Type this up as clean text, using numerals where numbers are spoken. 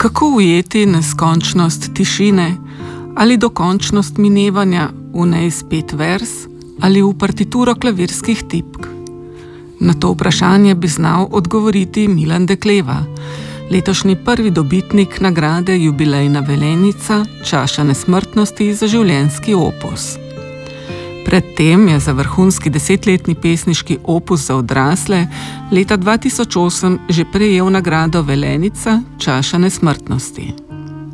Kako ujeti neskončnost tišine ali dokončnost minevanja v neizpet vers ali v partituro klavirskih tipk? Na to vprašanje bi znal odgovoriti Milan Dekleva, letošnji prvi dobitnik nagrade Jubilejna Velenica Čaša nesmrtnosti za življenjski opus. Predtem je za vrhunski 10-letni pesniški opus za odrasle leta 2008 že prejel nagrado Velenica Čaša nesmrtnosti.